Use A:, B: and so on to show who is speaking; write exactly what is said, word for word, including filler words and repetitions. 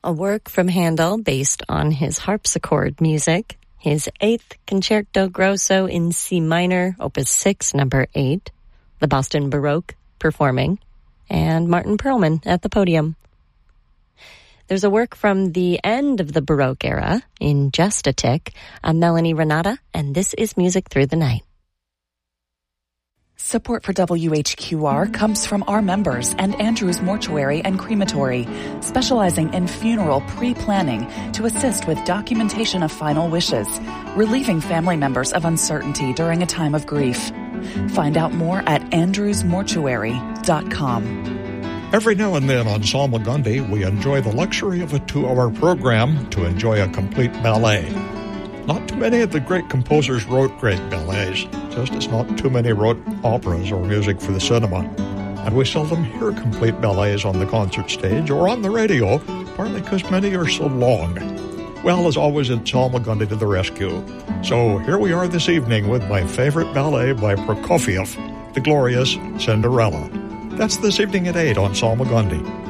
A: a work from Handel based on his harpsichord music, his eighth Concerto Grosso in C minor, Opus six, number eight, the Boston Baroque performing, and Martin Perlman at the podium. There's a work from the end of the Baroque era, in Just a Tick, a Melanie Renata, and this is Music Through the Night.
B: Support for W H Q R comes from our members and Andrews Mortuary and Crematory, specializing in funeral pre-planning to assist with documentation of final wishes, relieving family members of uncertainty during a time of grief. Find out more at andrews mortuary dot com.
C: Every now and then on Salmagundi, we enjoy the luxury of a two-hour program to enjoy a complete ballet. Not too many of the great composers wrote great ballets, just as not too many wrote operas or music for the cinema. And we seldom hear complete ballets on the concert stage or on the radio, partly because many are so long. Well, as always, it's Salmagundi to the rescue. So here we are this evening with my favorite ballet by Prokofiev, the glorious Cinderella. That's this evening at eight on Salmagundi.